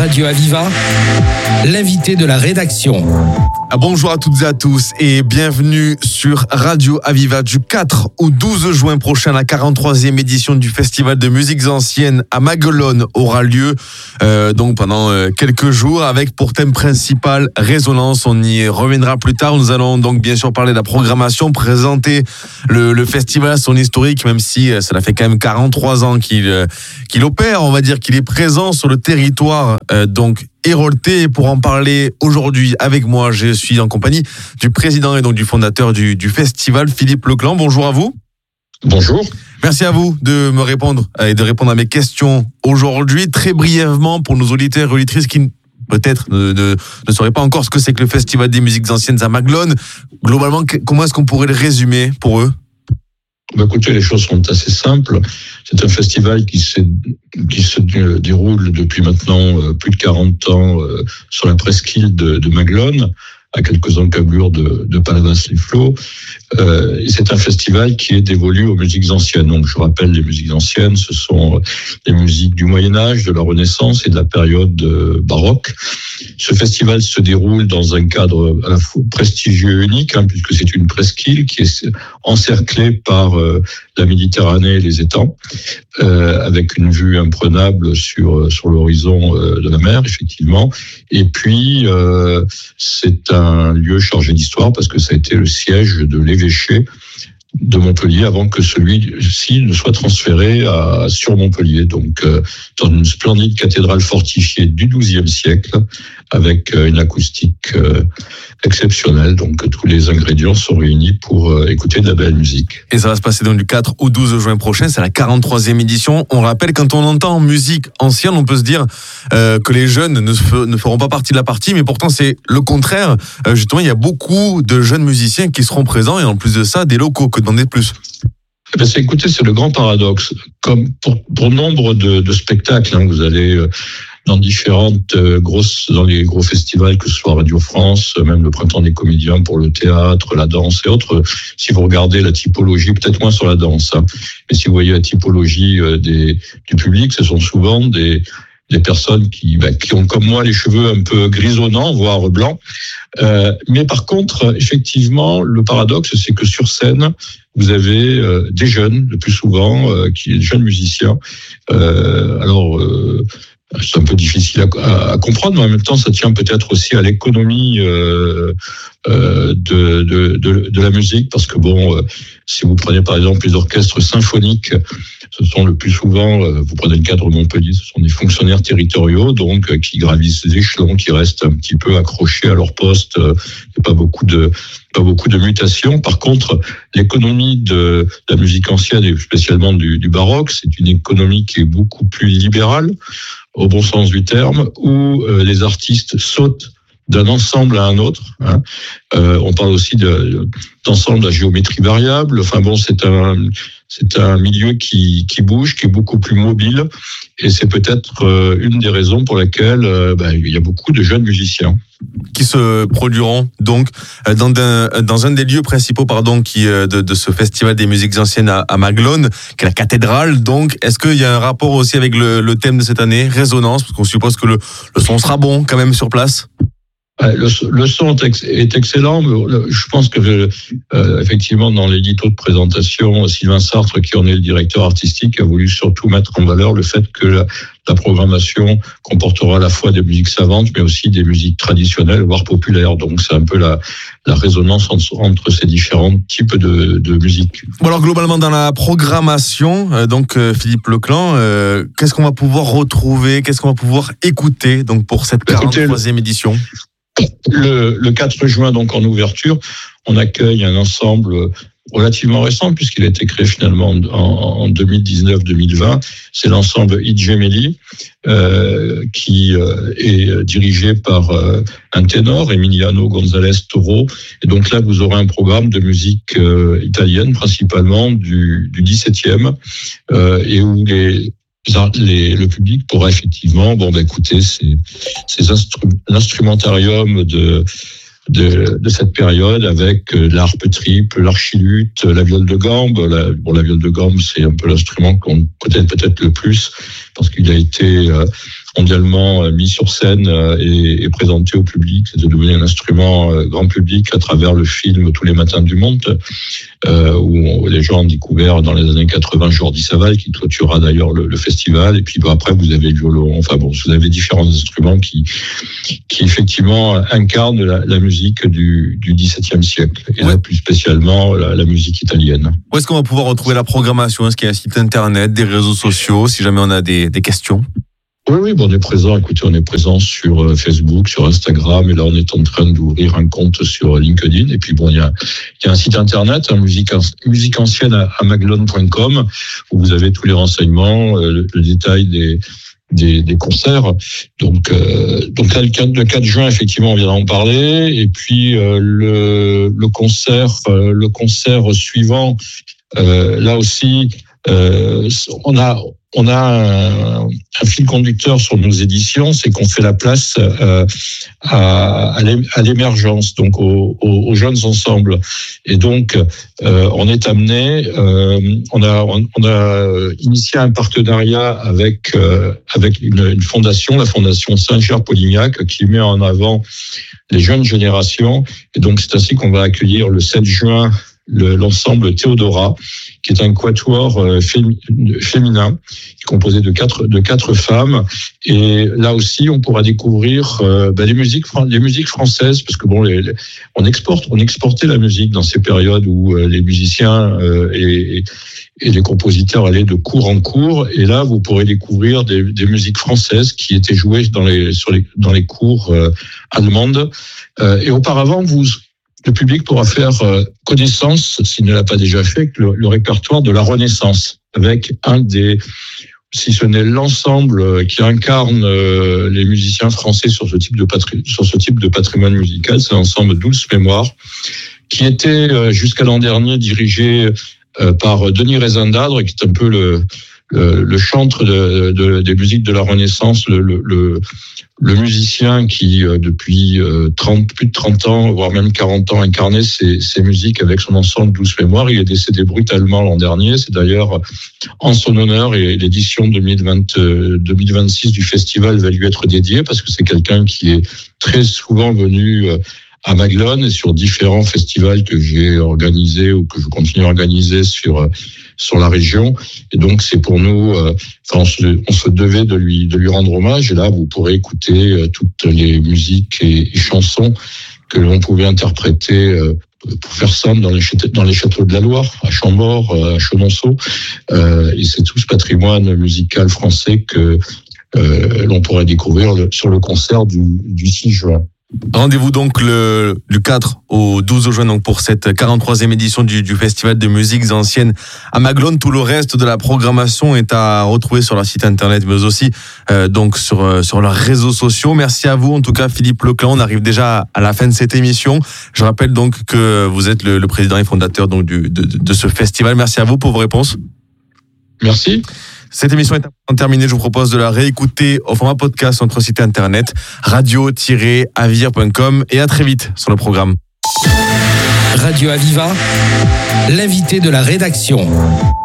Radio Aviva, l'invité de la rédaction. Bonjour à toutes et à tous et bienvenue sur Radio Aviva. Du 4 au 12 juin prochain, la 43e édition du Festival de musiques anciennes à Maguelone aura lieu donc pendant quelques jours avec pour thème principal Résonance. On y reviendra plus tard. Nous allons donc bien sûr parler de la programmation, présenter le festival, son historique, même si cela fait quand même 43 ans qu'il opère, on va dire qu'il est présent sur le territoire donc héroltais. Et pour en parler aujourd'hui avec moi, je suis en compagnie du président et donc du fondateur du festival, Philippe Leclan. Bonjour à vous. Bonjour. Merci à vous de me répondre et de répondre à mes questions aujourd'hui. Très brièvement, pour nos auditeurs et auditrices qui peut-être ne sauraient pas encore ce que c'est que le Festival des musiques anciennes à Maguelone, globalement, comment est-ce qu'on pourrait le résumer pour eux ? Écoutez, les choses sont assez simples. C'est un festival qui se déroule depuis maintenant plus de 40 ans sur la presqu'île de Maguelone, à quelques encablures de Palavas-les-Flots. Et c'est un festival qui est dévolu aux musiques anciennes. Donc, je rappelle, les musiques anciennes, ce sont les musiques du Moyen-Âge, de la Renaissance et de la période baroque. Ce festival se déroule dans un cadre à la fois prestigieux et unique, puisque c'est une presqu'île qui est encerclée par la Méditerranée et les étangs, avec une vue imprenable sur l'horizon de la mer, effectivement. Et puis, c'est un lieu chargé d'histoire parce que ça a été le siège de l'évêché de Montpellier avant que celui-ci ne soit transféré sur Montpellier. Donc, dans une splendide cathédrale fortifiée du XIIe siècle avec une acoustique exceptionnelle. Donc, tous les ingrédients sont réunis pour écouter de la belle musique. Et ça va se passer donc du 4 au 12 juin prochain. C'est la 43e édition. On rappelle, quand on entend musique ancienne, on peut se dire que les jeunes ne feront pas partie de la partie, mais pourtant c'est le contraire. Justement, il y a beaucoup de jeunes musiciens qui seront présents et en plus de ça, des locaux. Que demander de plus ? Écoutez, c'est le grand paradoxe. Comme pour nombre de spectacles, vous allez dans dans les gros festivals, que ce soit Radio France, même le Printemps des comédiens pour le théâtre, la danse et autres. Si vous regardez la typologie, peut-être moins sur la danse, mais si vous voyez la typologie du public, ce sont souvent des personnes qui ont comme moi les cheveux un peu grisonnants, voire blancs. Mais par contre, effectivement, le paradoxe, c'est que sur scène, vous avez des jeunes, le plus souvent, des jeunes musiciens. C'est un peu difficile à comprendre, mais en même temps, ça tient peut-être aussi à l'économie de la musique, parce que si vous prenez par exemple les orchestres symphoniques, ce sont le plus souvent, vous prenez le cadre Montpellier, ce sont des fonctionnaires territoriaux, donc qui gravissent les échelons, qui restent un petit peu accrochés à leur poste. Il n'y a pas beaucoup de mutations. Par contre, l'économie de la musique ancienne et spécialement du baroque, c'est une économie qui est beaucoup plus libérale, au bon sens du terme, où les artistes sautent d'un ensemble à un autre. On parle aussi d'ensemble à géométrie variable. C'est un milieu qui bouge, qui est beaucoup plus mobile, et c'est peut-être une des raisons pour laquelle il y a beaucoup de jeunes musiciens qui se produiront donc dans un des lieux principaux de ce festival des musiques anciennes à Maguelone, qui est la cathédrale. Donc, est-ce qu'il y a un rapport aussi avec le thème de cette année, Résonance, parce qu'on suppose que le son sera bon quand même sur place? Le son est excellent. Je pense que effectivement, dans l'édito de présentation, Sylvain Sartre, qui en est le directeur artistique, a voulu surtout mettre en valeur le fait que la programmation comportera à la fois des musiques savantes, mais aussi des musiques traditionnelles, voire populaires. Donc, c'est un peu la résonance entre ces différents types de musique. Alors, globalement, dans la programmation, Philippe Leclan, qu'est-ce qu'on va pouvoir retrouver, qu'est-ce qu'on va pouvoir écouter donc, pour cette 43e édition ? Le 4 juin, donc en ouverture, on accueille un ensemble relativement récent, puisqu'il a été créé finalement en 2019-2020. C'est l'ensemble Idjemeli, qui est dirigé par un ténor, Emiliano González Toro. Et donc là, vous aurez un programme de musique italienne, principalement du 17e, et où le public pourra effectivement écouter l'instrumentarium de cette période avec l'harpe triple, l'archiluth, la viole de gambe. La viole de gambe, c'est un peu l'instrument qu'on connaît peut-être le plus parce qu'il a été mondialement mis sur scène et présenté au public. C'est devenu un instrument grand public à travers le film Tous les matins du monde, où les gens ont découvert dans les années 80 Jordi Savall, qui clôturera d'ailleurs le festival. Et puis après, vous avez le violon. Enfin bon, vous avez différents instruments qui effectivement incarnent la musique du XVIIe siècle, et là plus spécialement la musique italienne. Où est-ce qu'on va pouvoir retrouver la programmation? Est-ce qu'il y a un site internet, des réseaux sociaux, si jamais on a des questions? Oui, bon, on est présent. Écoutez, on est présent sur Facebook, sur Instagram, et là on est en train d'ouvrir un compte sur LinkedIn. Et puis bon, il y a un site internet, musique ancienne à maglone.com, où vous avez tous les renseignements, le détail des concerts. Donc là, le 4 juin, effectivement, on vient d'en parler. Et puis le concert suivant, là aussi, on a un fil conducteur sur nos éditions, c'est qu'on fait la place à l'émergence, donc aux jeunes ensembles. Et donc, on est amené, on a initié un partenariat avec une fondation, la fondation Saint-Ger-Polignac, qui met en avant les jeunes générations. Et donc, c'est ainsi qu'on va accueillir le 7 juin l'ensemble Théodora, qui est un quatuor féminin, composé de quatre femmes. Et là aussi, on pourra découvrir les musiques françaises, parce que bon, on exportait la musique dans ces périodes où les musiciens et les compositeurs allaient de cours en cours. Et là, vous pourrez découvrir des musiques françaises qui étaient jouées dans les cours allemandes. Et auparavant, le public pourra faire connaissance, s'il ne l'a pas déjà fait, avec le répertoire de la Renaissance, avec si ce n'est l'ensemble qui incarne les musiciens français sur ce type de patrimoine musical. C'est l'ensemble Douce Mémoire, qui était jusqu'à l'an dernier dirigé par Denis Rezendadre, qui est un peu le chantre des musiques de la Renaissance, le musicien qui, depuis plus de 30 ans, voire même 40 ans, incarnait ces musiques avec son ensemble Douce Mémoire. Il est décédé brutalement l'an dernier. C'est d'ailleurs en son honneur, et l'édition 2026 du festival va lui être dédiée, parce que c'est quelqu'un qui est très souvent venu à Maglone et sur différents festivals que j'ai organisés ou que je continue à organiser sur la région. Et donc, c'est pour nous, on se devait de lui rendre hommage. Et là, vous pourrez écouter toutes les musiques et chansons que l'on pouvait interpréter, pour faire simple, dans les châteaux de la Loire, à Chambord, à Chenonceau. Et c'est tout ce patrimoine musical français que l'on pourrait découvrir sur le concert du 6 juin. Rendez-vous donc du 4 au 12 juin donc pour cette 43e édition du Festival de musiques anciennes à Maglone. Tout le reste de la programmation est à retrouver sur leur site internet, mais aussi donc sur leurs réseaux sociaux. Merci à vous en tout cas, Philippe Leclan. On arrive déjà à la fin de cette émission. Je rappelle donc que vous êtes le président et fondateur donc de ce festival. Merci à vous pour vos réponses. Merci. Cette émission est terminée. Je vous propose de la réécouter au format podcast sur notre site internet radio-avir.com, et à très vite sur le programme. Radio Aviva, l'invité de la rédaction.